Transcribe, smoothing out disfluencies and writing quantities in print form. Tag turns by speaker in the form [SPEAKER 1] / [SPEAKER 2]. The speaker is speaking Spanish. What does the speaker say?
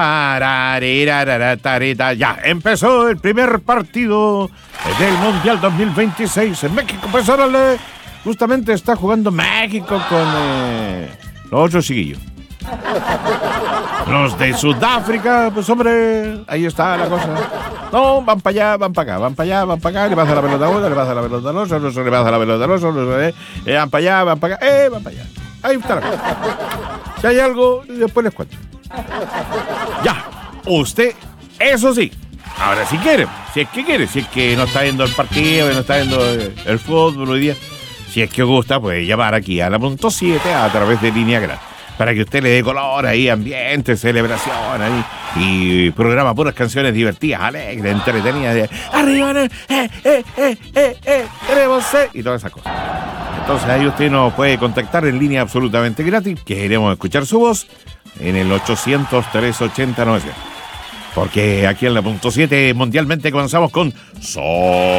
[SPEAKER 1] Ya, empezó el primer partido del Mundial 2026 en México. Pues órale, justamente está jugando México con los otros chiquillos. Los de Sudáfrica, pues hombre, ahí está la cosa. No, van para allá, van para acá, van para allá, van para acá, le pasa la pelota a uno, le pasa la pelota al otro, le pasa la pelota al otro, van para allá, van para acá, van para allá. Ahí está la cosa. Si hay algo, después les cuento. Ya, usted, eso sí, ahora si quiere, si es que no está viendo el partido, no está viendo el fútbol hoy día, si es que gusta, puede llamar aquí a la punto 7 a través de línea gratis, para que usted le dé color ahí, ambiente, celebración ahí, y programa puras canciones divertidas, alegres, entretenidas, de arriba, tenemos, y todas esas cosas. Entonces ahí usted nos puede contactar en línea absolutamente gratis, que queremos escuchar su voz en el 800-380-900. Porque aquí en la punto 7 mundialmente comenzamos con